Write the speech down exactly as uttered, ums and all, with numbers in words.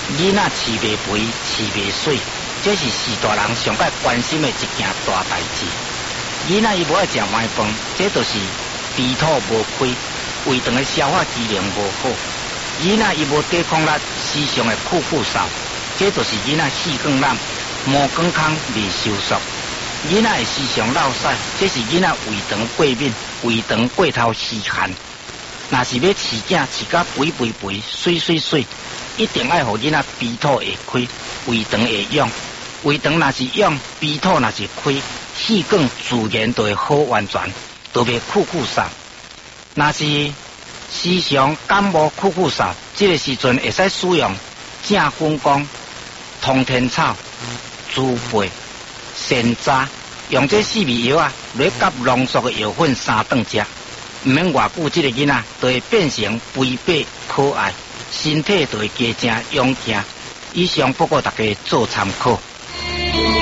囡仔饲袂肥，饲袂水，这是四大人上该关心的一件大代志。囡仔伊无爱食糜饭，这就是鼻土无开，胃肠的消化机能无好。囡仔伊无抵抗力，时常的酷酷嗽，这就是囡仔气管烂，毛管腔未收缩。囡仔会时常落屎，这是囡仔胃肠过敏，胃肠过头虚寒。若是要饲囝饲甲肥肥肥、水水水，一定爱互囡仔鼻土会开，胃肠会养。胃肠若是养，鼻土若是开，气管自然就会好完全，就袂酷酷嗽。若是时常感冒酷酷嗽，这个时阵会使使用正粉光、通天草、猪背、山楂，用这四味药啊，来甲浓缩的药粉三顿食。唔免偌久，这个囡仔就会变成肥白可爱，身体就会加正勇健。以上不过大家做参考。